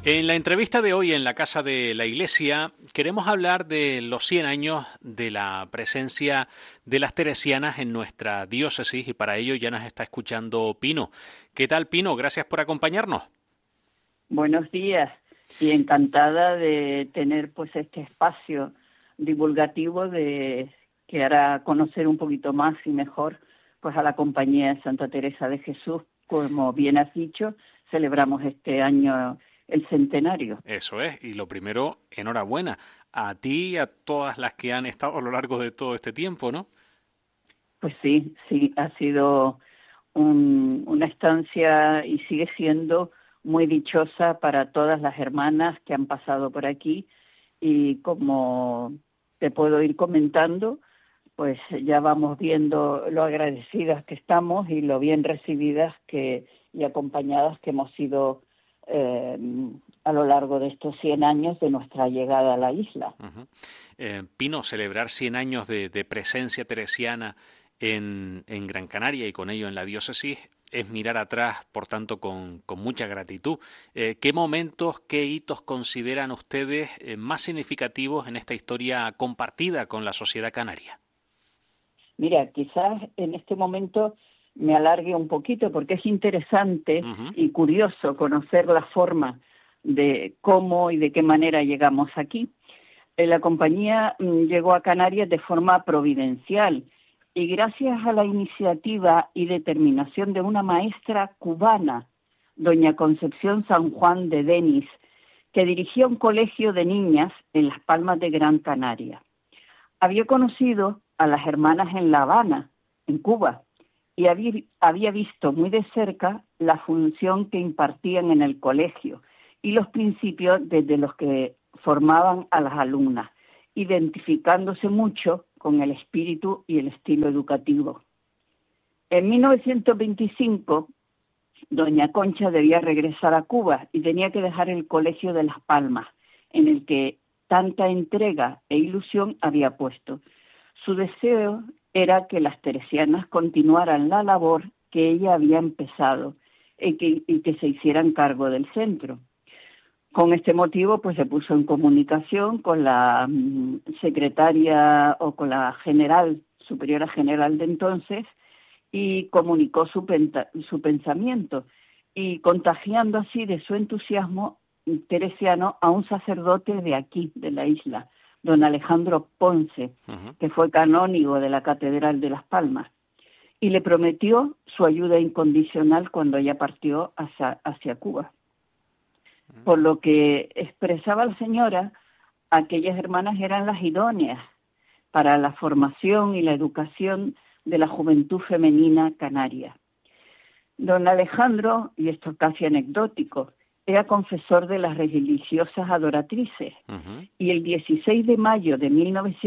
En la entrevista de hoy en la Casa de la Iglesia queremos hablar de los 100 años de la presencia de las teresianas en nuestra diócesis y para ello ya nos está escuchando Pino. ¿Qué tal, Pino? Gracias por acompañarnos. Buenos días y encantada de tener pues este espacio divulgativo que hará conocer un poquito más y mejor pues a la Compañía de Santa Teresa de Jesús. Como bien has dicho, celebramos este año el centenario. Eso es, y lo primero, enhorabuena a ti y a todas las que han estado a lo largo de todo este tiempo, ¿no? Pues sí, ha sido una estancia y sigue siendo muy dichosa para todas las hermanas que han pasado por aquí y como te puedo ir comentando, pues ya vamos viendo lo agradecidas que estamos y lo bien recibidas y acompañadas que hemos sido a lo largo de estos 100 años de nuestra llegada a la isla. Pino, celebrar 100 años de presencia teresiana en Gran Canaria y con ello en la diócesis es mirar atrás, por tanto, con mucha gratitud. ¿Qué momentos, qué hitos consideran ustedes más significativos en esta historia compartida con la sociedad canaria? Mira, quizás en este momento me alargue un poquito porque es interesante y curioso conocer la forma de cómo y de qué manera llegamos aquí. La compañía llegó a Canarias de forma providencial y gracias a la iniciativa y determinación de una maestra cubana, doña Concepción San Juan de Denis, que dirigía un colegio de niñas en Las Palmas de Gran Canaria. Había conocido a las hermanas en La Habana, en Cuba, y había visto muy de cerca la función que impartían en el colegio y los principios desde los que formaban a las alumnas, identificándose mucho con el espíritu y el estilo educativo. En 1925, doña Concha debía regresar a Cuba y tenía que dejar el colegio de Las Palmas, en el que tanta entrega e ilusión había puesto. Su deseo era que las teresianas continuaran la labor que ella había empezado y que se hicieran cargo del centro. Con este motivo, pues se puso en comunicación con la secretaria o con la superiora general de entonces y comunicó su pensamiento y contagiando así de su entusiasmo teresiano a un sacerdote de aquí, de la isla, don Alejandro Ponce, que fue canónigo de la Catedral de Las Palmas, y le prometió su ayuda incondicional cuando ella partió hacia Cuba. Por lo que expresaba la señora, aquellas hermanas eran las idóneas para la formación y la educación de la juventud femenina canaria. Don Alejandro, y esto es casi anecdótico, era confesor de las religiosas adoratrices y el 16 de mayo de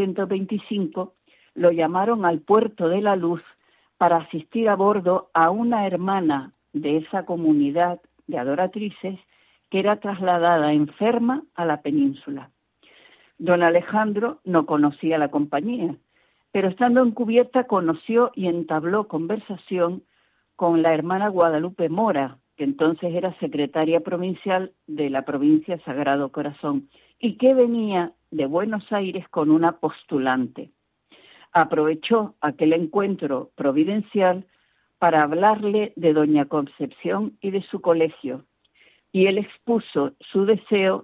1925 lo llamaron al Puerto de la Luz para asistir a bordo a una hermana de esa comunidad de adoratrices que era trasladada enferma a la península. Don Alejandro no conocía la compañía, pero estando en cubierta conoció y entabló conversación con la hermana Guadalupe Mora, que entonces era secretaria provincial de la provincia Sagrado Corazón, y que venía de Buenos Aires con una postulante. Aprovechó aquel encuentro providencial para hablarle de doña Concepción y de su colegio, y él le expuso su deseo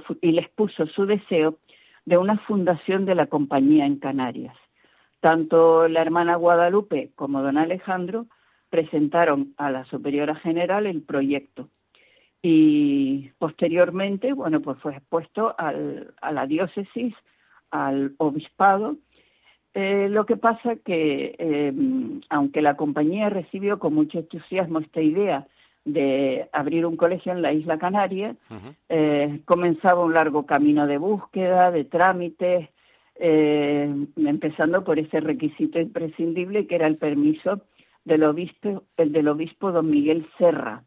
de una fundación de la compañía en Canarias. Tanto la hermana Guadalupe como don Alejandro presentaron a la superiora general el proyecto y posteriormente, bueno, pues fue expuesto a la diócesis, al obispado. Lo que pasa que, aunque la compañía recibió con mucho entusiasmo esta idea de abrir un colegio en la isla Canaria, comenzaba un largo camino de búsqueda, de trámites, empezando por ese requisito imprescindible que era el permiso del obispo don Miguel Serra.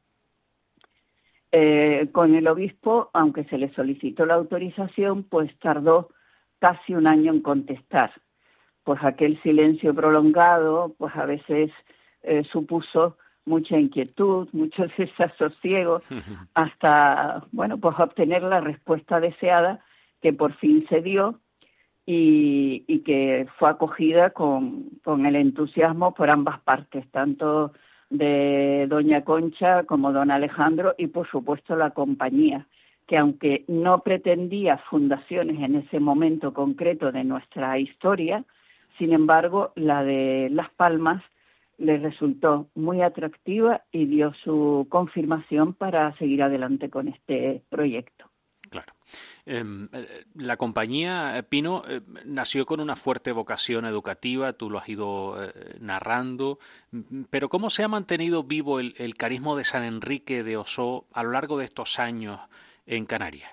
Con el obispo, aunque se le solicitó la autorización, pues tardó casi un año en contestar. Pues aquel silencio prolongado, pues a veces supuso mucha inquietud, mucho desasosiego, hasta, bueno, pues obtener la respuesta deseada que por fin se dio y que fue acogida con el entusiasmo por ambas partes, tanto de doña Concha como don Alejandro y por supuesto la compañía, que aunque no pretendía fundaciones en ese momento concreto de nuestra historia, sin embargo la de Las Palmas le resultó muy atractiva y dio su confirmación para seguir adelante con este proyecto. Claro. La compañía, Pino, nació con una fuerte vocación educativa, tú lo has ido narrando, pero ¿cómo se ha mantenido vivo el carisma de San Enrique de Ossó a lo largo de estos años en Canarias?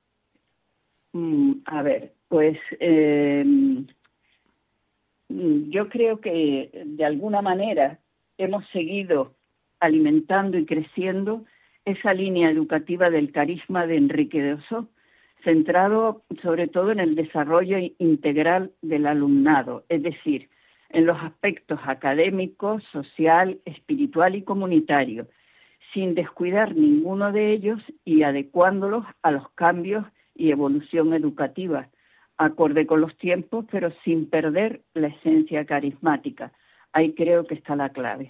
A ver, pues yo creo que de alguna manera hemos seguido alimentando y creciendo esa línea educativa del carisma de Enrique de Ossó, centrado sobre todo en el desarrollo integral del alumnado, es decir, en los aspectos académico, social, espiritual y comunitario, sin descuidar ninguno de ellos y adecuándolos a los cambios y evolución educativa, acorde con los tiempos, pero sin perder la esencia carismática. Ahí creo que está la clave.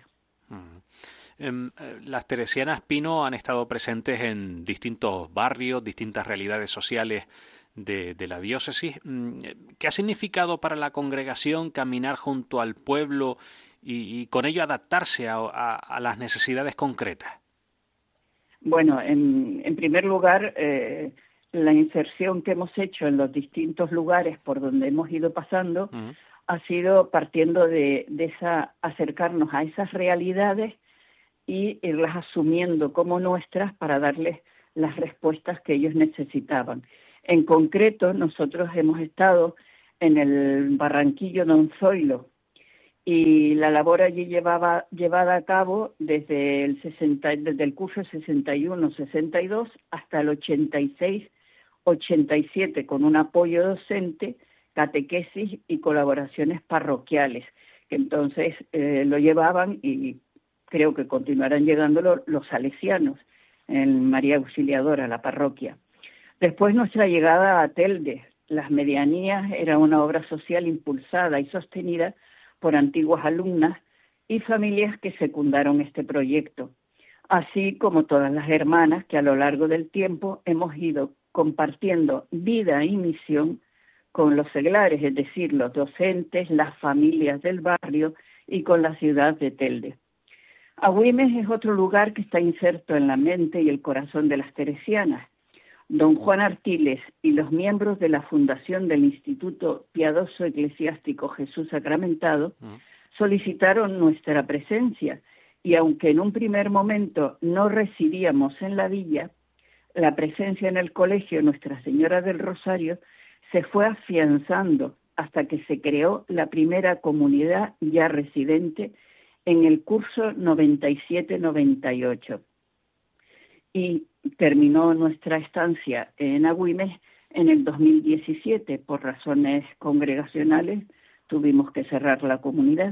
Las teresianas, Pino, han estado presentes en distintos barrios, distintas realidades sociales de la diócesis. ¿Qué ha significado para la congregación caminar junto al pueblo y con ello adaptarse a las necesidades concretas? Bueno, en primer lugar, la inserción que hemos hecho en los distintos lugares por donde hemos ido pasando ha sido partiendo de acercarnos a esas realidades y irlas asumiendo como nuestras para darles las respuestas que ellos necesitaban. En concreto, nosotros hemos estado en el Barranquillo Don Zoilo y la labor allí llevada a cabo desde el curso 61-62 hasta el 86-87, con un apoyo docente, catequesis y colaboraciones parroquiales, que entonces lo llevaban y creo que continuarán llegándolo los salesianos en María Auxiliadora, la parroquia. Después nuestra llegada a Telde, las medianías, era una obra social impulsada y sostenida por antiguas alumnas y familias que secundaron este proyecto, así como todas las hermanas que a lo largo del tiempo hemos ido compartiendo vida y misión con los seglares, es decir, los docentes, las familias del barrio y con la ciudad de Telde. Agüimes es otro lugar que está inserto en la mente y el corazón de las teresianas. Don Juan Artiles y los miembros de la fundación del Instituto Piadoso Eclesiástico Jesús Sacramentado solicitaron nuestra presencia y aunque en un primer momento no residíamos en la villa, la presencia en el colegio Nuestra Señora del Rosario se fue afianzando hasta que se creó la primera comunidad ya residente en el curso 97-98. Y terminó nuestra estancia en Agüimes en el 2017. Por razones congregacionales tuvimos que cerrar la comunidad.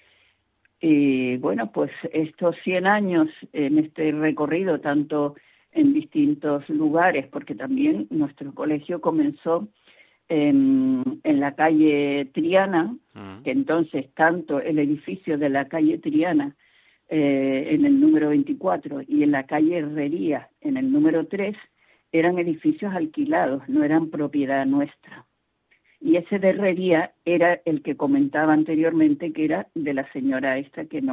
Y bueno, pues estos 100 años en este recorrido, tanto en distintos lugares, porque también nuestro colegio comenzó en la calle Triana, que entonces tanto el edificio de la calle Triana en el número 24 y en la calle Herrería en el número 3 eran edificios alquilados, no eran propiedad nuestra. Y ese de Herrería era el que comentaba anteriormente, que era de la señora esta que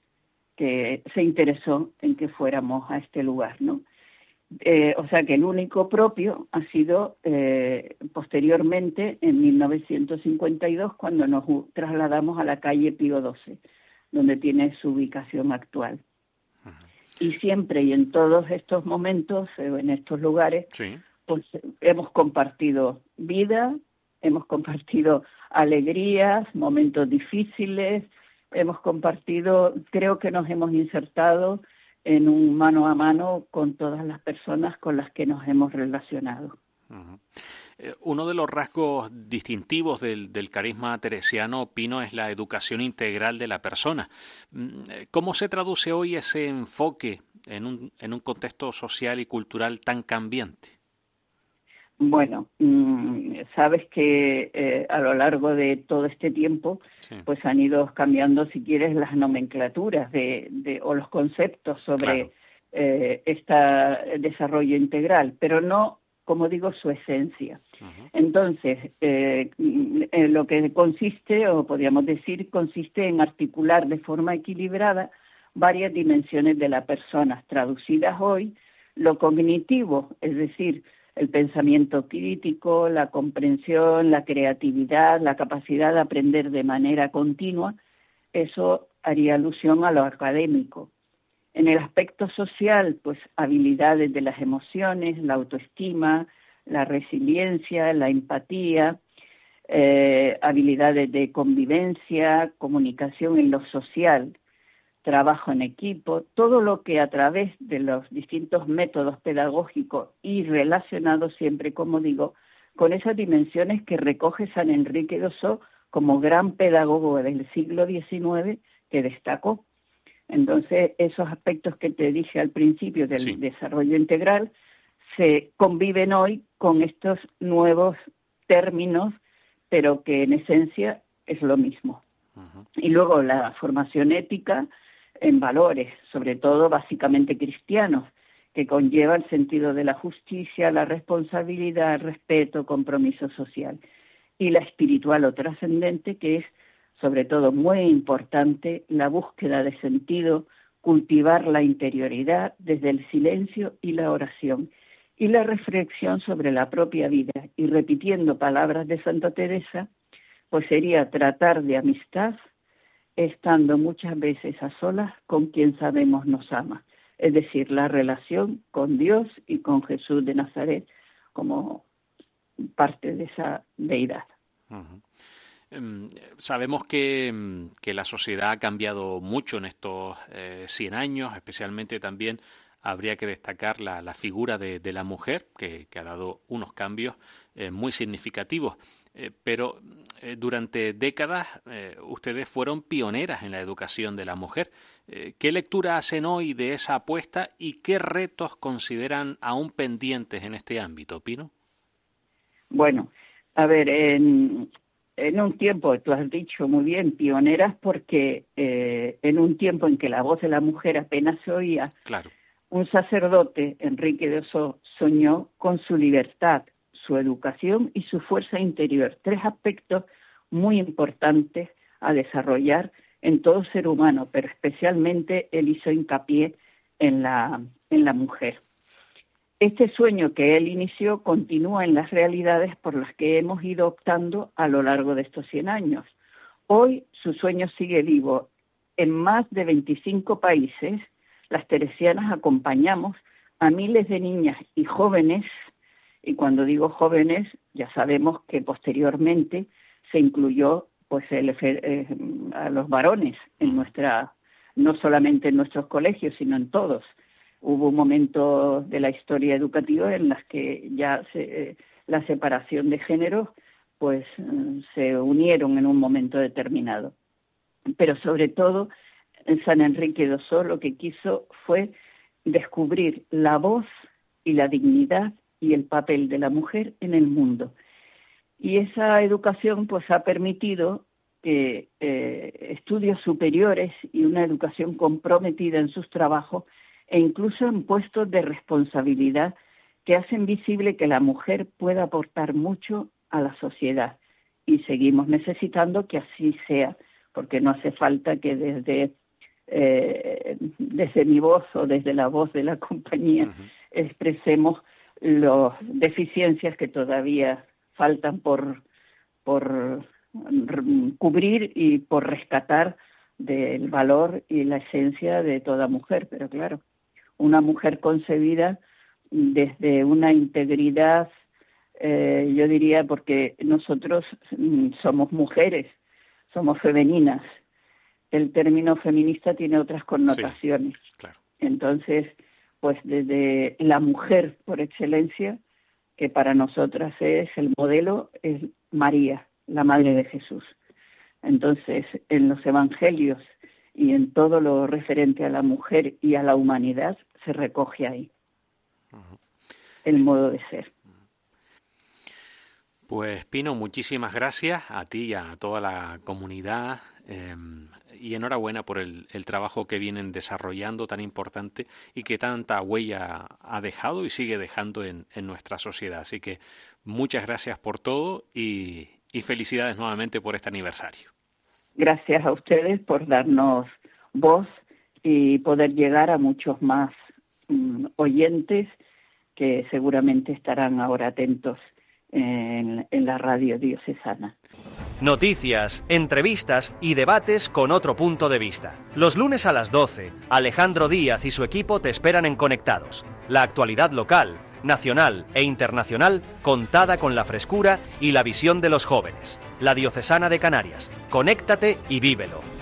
se interesó en que fuéramos a este lugar, ¿no? O sea que el único propio ha sido posteriormente, en 1952, cuando nos trasladamos a la calle Pío XII, donde tiene su ubicación actual. Y siempre y en todos estos momentos, en estos lugares, pues hemos compartido vida, hemos compartido alegrías, momentos difíciles, hemos compartido, creo que nos hemos insertado en un mano a mano con todas las personas con las que nos hemos relacionado. Uno de los rasgos distintivos del carisma teresiano, Pino, es la educación integral de la persona. ¿Cómo se traduce hoy ese enfoque en un contexto social y cultural tan cambiante? Bueno, sabes que a lo largo de todo este tiempo, sí, pues han ido cambiando, si quieres, las nomenclaturas o los conceptos sobre este desarrollo integral, pero no, como digo, su esencia. Uh-huh. Entonces, lo que consiste, o podríamos decir, consiste en articular de forma equilibrada varias dimensiones de la persona, traducidas hoy, lo cognitivo, es decir, el pensamiento crítico, la comprensión, la creatividad, la capacidad de aprender de manera continua, eso haría alusión a lo académico. En el aspecto social, pues habilidades de las emociones, la autoestima, la resiliencia, la empatía, habilidades de convivencia, comunicación en lo social, trabajo en equipo, todo lo que a través de los distintos métodos pedagógicos y relacionados siempre, como digo, con esas dimensiones que recoge San Enrique de Ossó como gran pedagogo del siglo XIX que destacó. Entonces, esos aspectos que te dije al principio del desarrollo integral se conviven hoy con estos nuevos términos, pero que en esencia es lo mismo. Uh-huh. Y luego la formación ética en valores, sobre todo básicamente cristianos, que conlleva el sentido de la justicia, la responsabilidad, el respeto, compromiso social. Y la espiritual o trascendente, que es sobre todo muy importante, la búsqueda de sentido, cultivar la interioridad desde el silencio y la oración, y la reflexión sobre la propia vida. Y repitiendo palabras de Santa Teresa, pues sería tratar de amistad, estando muchas veces a solas con quien sabemos nos ama. Es decir, la relación con Dios y con Jesús de Nazaret como parte de esa deidad. Uh-huh. Sabemos que la sociedad ha cambiado mucho en estos 100 años, especialmente también habría que destacar la figura de la mujer, que ha dado unos cambios muy significativos. Pero durante décadas ustedes fueron pioneras en la educación de la mujer. ¿Qué lectura hacen hoy de esa apuesta y qué retos consideran aún pendientes en este ámbito, Pino? Bueno, a ver, en un tiempo, tú has dicho muy bien, pioneras, porque en un tiempo en que la voz de la mujer apenas se oía, claro, un sacerdote, Enrique de Ossó, soñó con su libertad, su educación y su fuerza interior, tres aspectos muy importantes a desarrollar en todo ser humano, pero especialmente él hizo hincapié en la mujer. Este sueño que él inició continúa en las realidades por las que hemos ido optando a lo largo de estos 100 años. Hoy su sueño sigue vivo. En más de 25 países, las teresianas acompañamos a miles de niñas y jóvenes, y cuando digo jóvenes, ya sabemos que posteriormente se incluyó pues a los varones en no solamente en nuestros colegios, sino en todos. Hubo un momento de la historia educativa en las que ya la separación de géneros pues se unieron en un momento determinado. Pero sobre todo, San Enrique de Ossó lo que quiso fue descubrir la voz y la dignidad y el papel de la mujer en el mundo. Y esa educación pues ha permitido que estudios superiores y una educación comprometida en sus trabajos e incluso en puestos de responsabilidad que hacen visible que la mujer puede aportar mucho a la sociedad. Y seguimos necesitando que así sea, porque no hace falta que desde mi voz o desde la voz de la compañía expresemos las deficiencias que todavía faltan por cubrir y por rescatar del valor y la esencia de toda mujer. Pero claro, una mujer concebida desde una integridad, yo diría, porque nosotros somos mujeres, somos femeninas. El término feminista tiene otras connotaciones. Sí, claro. Entonces, pues desde la mujer por excelencia, que para nosotras es el modelo, es María, la Madre de Jesús. Entonces, en los evangelios y en todo lo referente a la mujer y a la humanidad, se recoge ahí el modo de ser. Pues Pino, muchísimas gracias a ti y a toda la comunidad y enhorabuena por el trabajo que vienen desarrollando tan importante y que tanta huella ha dejado y sigue dejando en nuestra sociedad. Así que muchas gracias por todo y felicidades nuevamente por este aniversario. Gracias a ustedes por darnos voz y poder llegar a muchos más oyentes que seguramente estarán ahora atentos en la radio diocesana. Noticias, entrevistas y debates con otro punto de vista. Los lunes a las 12, Alejandro Díaz y su equipo te esperan en Conectados. La actualidad local, nacional e internacional contada con la frescura y la visión de los jóvenes. La Diocesana de Canarias. Conéctate y vívelo.